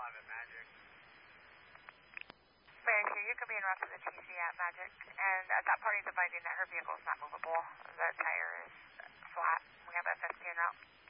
Bear, you could be en route to the TC at Magic, and that party's advising that her vehicle is not movable. The tire is flat. We have FSP en route.